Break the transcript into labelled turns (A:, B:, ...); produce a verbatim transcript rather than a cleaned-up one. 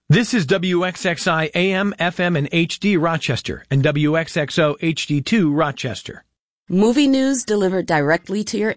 A: This is W X X I A M, F M, and H D Rochester and W X X O H D two Rochester.
B: Movie news delivered directly to your